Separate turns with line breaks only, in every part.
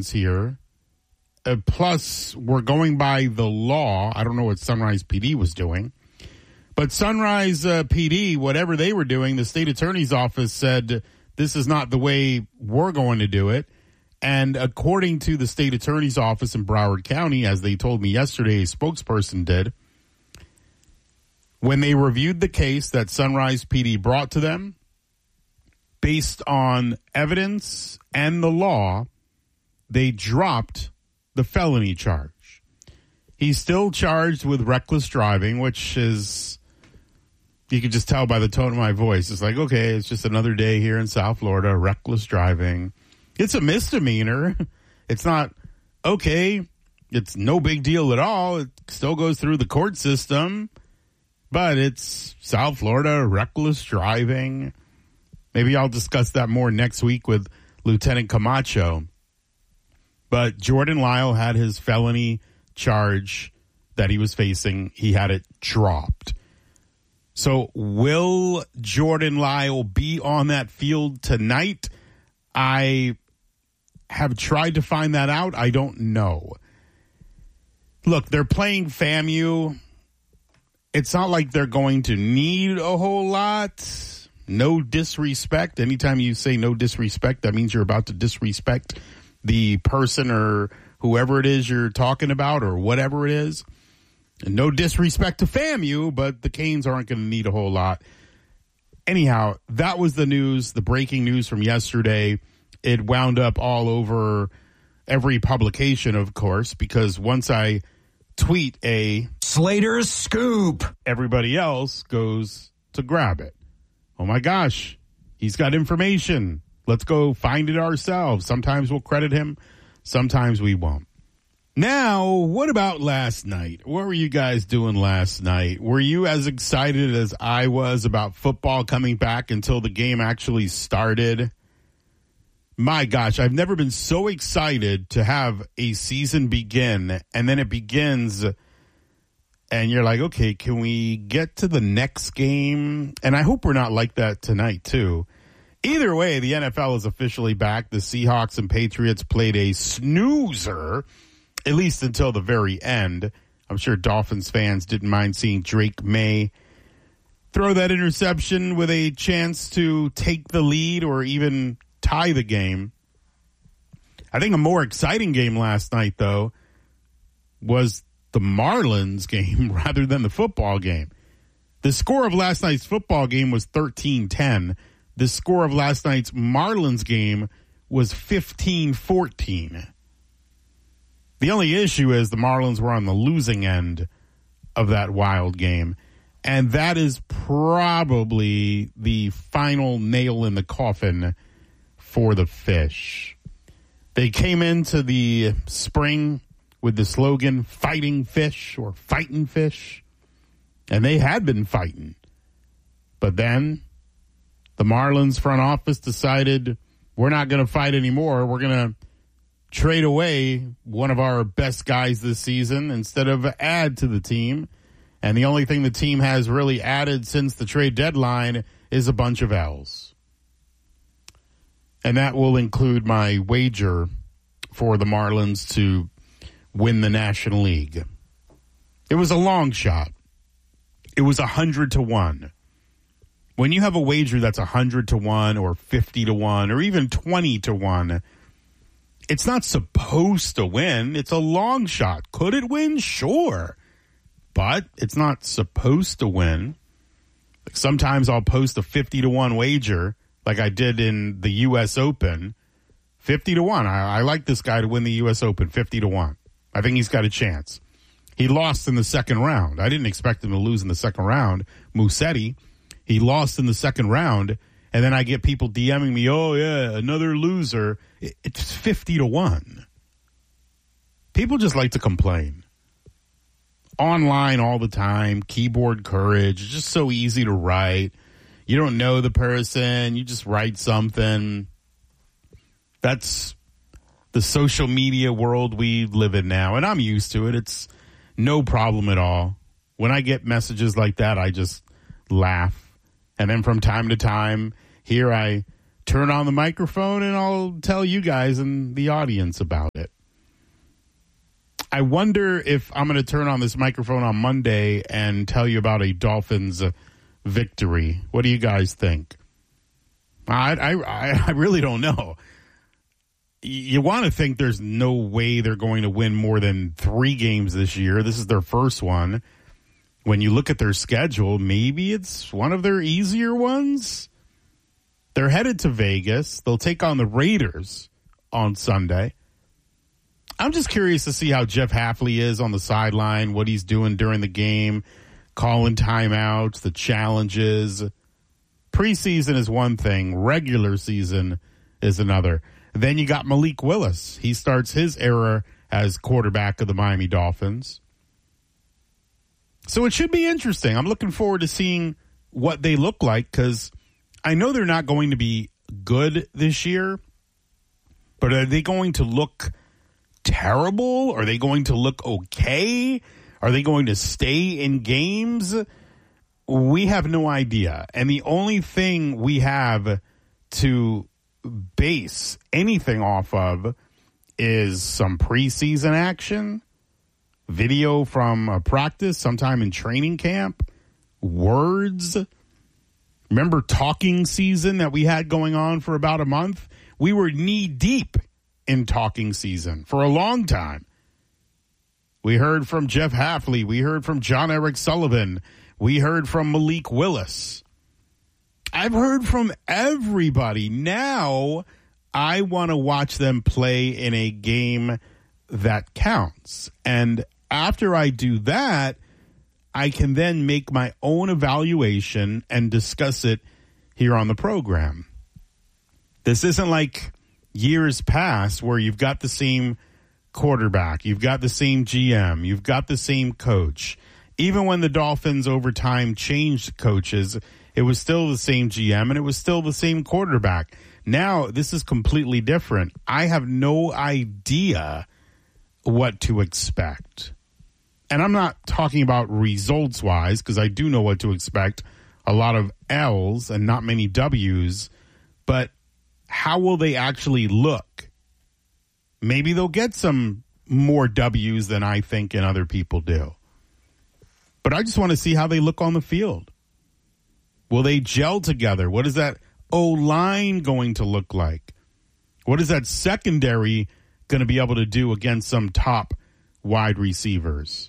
evidence here. Plus, we're going by the law. I don't know what Sunrise PD was doing. But Sunrise PD, whatever they were doing, the state attorney's office said this is not the way we're going to do it. And according to the state attorney's office in Broward County, as they told me yesterday, a spokesperson did, when they reviewed the case that Sunrise PD brought to them, based on evidence and the law, they dropped the felony charge. He's still charged with reckless driving, which is, you can just tell by the tone of my voice. It's like, okay, it's just another day here in South Florida, reckless driving. It's a misdemeanor. It's not, okay, it's no big deal at all. It still goes through the court system, but it's South Florida, reckless driving. Maybe I'll discuss that more next week with Lieutenant Camacho. But Jordan Lyle had his felony charge that he was facing. He had it dropped. So will Jordan Lyle be on that field tonight? I have tried to find that out. I don't know. Look, they're playing FAMU. It's not like they're going to need a whole lot. No disrespect. Anytime you say no disrespect, that means you're about to disrespect the person or whoever it is you're talking about or whatever it is. And no disrespect to FAMU, but the Canes aren't going to need a whole lot. Anyhow, that was the news, the breaking news from yesterday. It wound up all over every publication, of course, because once I tweet a
Slater's Scoop,
everybody else goes to grab it. Oh my gosh, he's got information. Let's go find it ourselves. Sometimes we'll credit him. Sometimes we won't. Now, what about last night? What were you guys doing last night? Were you as excited as I was about football coming back until the game actually started? My gosh, I've never been so excited to have a season begin, and then it begins, and you're like, okay, can we get to the next game? And I hope we're not like that tonight, too. Either way, the NFL is officially back. The Seahawks and Patriots played a snoozer, at least until the very end. I'm sure Dolphins fans didn't mind seeing Drake May throw that interception with a chance to take the lead or even tie the game. I think a more exciting game last night, though, was the Marlins game rather than the football game. The score of last night's football game was 13-10. The score of last night's Marlins game was 15-14. The only issue is the Marlins were on the losing end of that wild game. And that is probably the final nail in the coffin for the Fish. They came into the spring with the slogan, Fighting Fish or Fightin' Fish. And they had been fighting. But then the Marlins front office decided we're not going to fight anymore. We're going to trade away one of our best guys this season instead of add to the team. And the only thing the team has really added since the trade deadline is a bunch of L's. And that will include my wager for the Marlins to win the National League. It was a long shot. It was 100-1. When you have a wager that's 100-1 or 50-1 or even 20-1, it's not supposed to win. It's a long shot. Could it win? Sure. But it's not supposed to win. Like sometimes I'll post a 50-1 wager like I did in the U.S. Open. 50-1. I like this guy to win the U.S. Open, 50-1. I think he's got a chance. He lost in the second round. I didn't expect him to lose in the second round. Musetti, he lost in the second round, and then I get people DMing me, oh, yeah, another loser. It's 50-1. People just like to complain. Online all the time, keyboard courage. It's just so easy to write. You don't know the person. You just write something. That's the social media world we live in now, and I'm used to it. It's no problem at all. When I get messages like that, I just laugh. And then from time to time, here I turn on the microphone and I'll tell you guys and the audience about it. I wonder if I'm going to turn on this microphone on Monday and tell you about a Dolphins victory. What do you guys think? I really don't know. You want to think there's no way they're going to win more than 3 games this year. This is their first one. When you look at their schedule, maybe it's one of their easier ones. They're headed to Vegas. They'll take on the Raiders on Sunday. I'm just curious to see how Jeff Hafley is on the sideline, what he's doing during the game, calling timeouts, the challenges. Preseason is one thing. Regular season is another. Then you got Malik Willis. He starts his era as quarterback of the Miami Dolphins. So it should be interesting. I'm looking forward to seeing what they look like because I know they're not going to be good this year, but are they going to look terrible? Are they going to look okay? Are they going to stay in games? We have no idea. And the only thing we have to base anything off of is some preseason action, video from a practice sometime in training camp, words. Remember talking season that we had going on for about a month? We were knee deep in talking season for a long time. We heard from Jeff Hafley. We heard from John Eric Sullivan. We heard from Malik Willis. I've heard from everybody. Now I want to watch them play in a game that counts. And after I do that, I can then make my own evaluation and discuss it here on the program. This isn't like years past where you've got the same quarterback, you've got the same GM, you've got the same coach. Even when the Dolphins over time changed coaches, it was still the same GM and it was still the same quarterback. Now, this is completely different. I have no idea what to expect. And I'm not talking about results-wise, because I do know what to expect. A lot of L's and not many W's. But how will they actually look? Maybe they'll get some more W's than I think and other people do. But I just want to see how they look on the field. Will they gel together? What is that O-line going to look like? What is that secondary going to be able to do against some top wide receivers?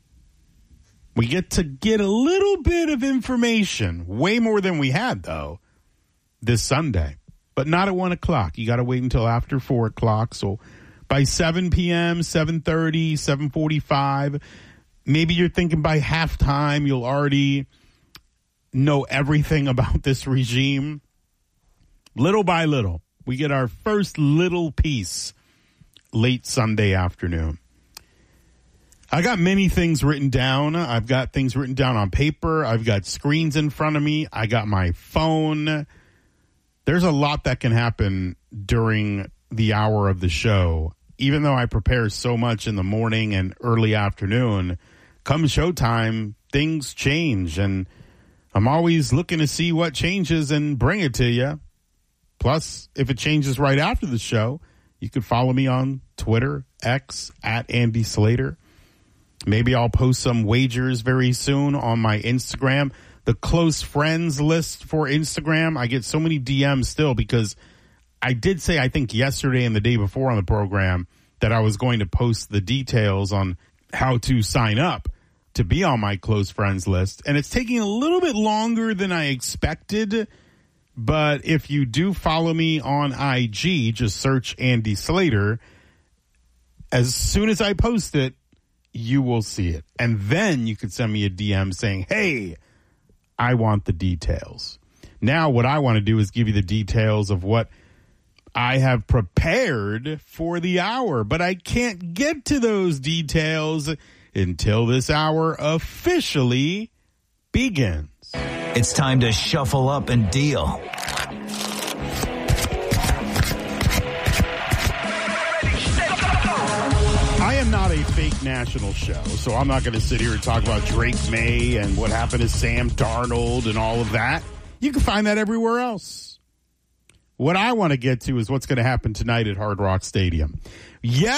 We get a little bit of information, way more than we had, though, this Sunday. But not at 1 o'clock. You got to wait until after 4 o'clock. So by 7 p.m., 7:30, 7:45, maybe you're thinking by halftime you'll already know everything about this regime. Little by little, we get our first little piece late Sunday afternoon. I got many things written down. I've got things written down on paper. I've got screens in front of me. I got my phone. There's a lot that can happen during the hour of the show. Even though I prepare so much in the morning and early afternoon, come showtime, things change. And I'm always looking to see what changes and bring it to you. Plus, if it changes right after the show, you can follow me on Twitter, X, at Andy Slater. Maybe I'll post some wagers very soon on my Instagram. The close friends list for Instagram, I get so many DMs still because I did say, I think yesterday and the day before on the program, that I was going to post the details on how to sign up to be on my close friends list. And it's taking a little bit longer than I expected. But if you do follow me on IG, just search Andy Slater. As soon as I post it, you will see it. And then you could send me a DM saying, hey, I want the details. Now what I want to do is give you the details of what I have prepared for the hour. But I can't get to those details until this hour officially begins.
It's time to shuffle up and deal.
I am not a fake national show, so I'm not going to sit here and talk about Drake May and what happened to Sam Darnold and all of that. You can find that everywhere else. What I want to get to is what's going to happen tonight at Hard Rock Stadium. Yes.